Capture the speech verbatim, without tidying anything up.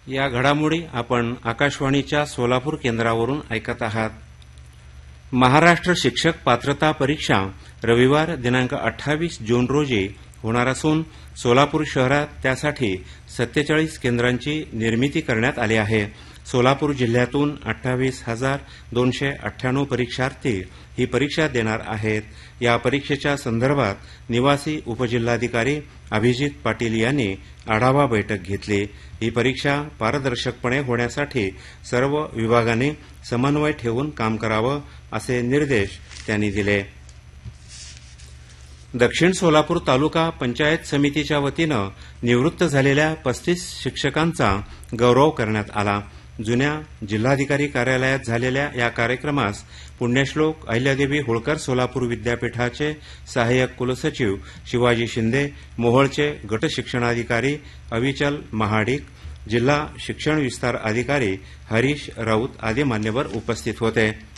या घडामोडी आपण आकाशवाणीच्या सोलापूर केंद्रावरून ऐकत आहात. महाराष्ट्र शिक्षक पात्रता परीक्षा रविवार दिनांक अठ्ठावीस जून रोजी होणार असून सोलापूर शहरात त्यासाठी सत्तेचाळीस केंद्रांची निर्मिती करण्यात आली आहे. सोलापूर जिल्ह्यातून अठ्ठावीस हजार दोनशे अठ्ठ्याण्णव परीक्षार्थी ही परीक्षा देणार आहेत. या परीक्षेच्या संदर्भात निवासी उपजिल्हाधिकारी अभिजित पाटील यांनी आढावा बैठक घेतली. ही परीक्षा पारदर्शकपणे होण्यासाठी सर्व विभागांनी समन्वय ठेवून काम करावं असे निर्देश त्यांनी दिले. दक्षिण सोलापूर तालुका पंचायत समितीच्या वतीनं निवृत्त झालेल्या पस्तीस शिक्षकांचा गौरव करण्यात आला. जुन्या जिल्हाधिकारी कार्यालयात झालेल्या या कार्यक्रमास पुण्यश्लोक अहिल्यादेवी होळकर सोलापूर विद्यापीठाचे सहाय्यक कुलसचिव शिवाजी शिंदे, मोहोळचे गट शिक्षणाधिकारी अविचल महाडिक, जिल्हा शिक्षण विस्तार अधिकारी हरीश राऊत आदी मान्यवर उपस्थित होते.